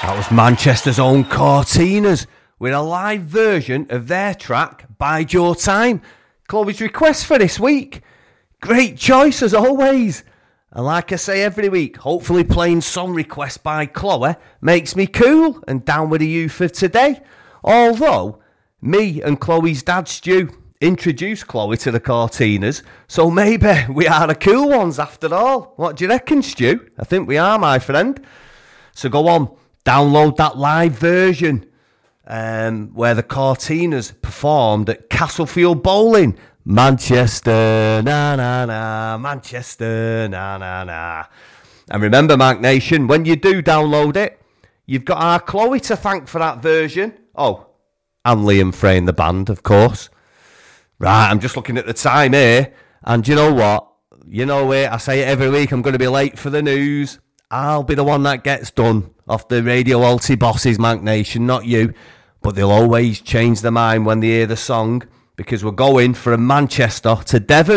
That was Manchester's own Cortinas with a live version of their track, Bide Your Time. Chloe's request for this week. Great choice as always. And like I say every week, hopefully playing some requests by Chloe makes me cool and down with the youth of today. Although, me and Chloe's dad Stu introduced Chloe to the Cortinas, so maybe we are the cool ones after all. What do you reckon, Stu? I think we are, my friend. So go on, download that live version where the Cortinas performed at Castlefield Bowling. Manchester, na na na, Manchester, na na na. And remember, Mark Nation, when you do download it, you've got our Chloe to thank for that version. Oh, and Liam Frayne, the band, of course. Right, I'm just looking at the time here, and you know what? You know it, I say it every week, I'm going to be late for the news. I'll be the one that gets done off the Radio Alty bosses, Mark Nation, not you. But they'll always change their mind when they hear the song, because we're going from Manchester to Devon.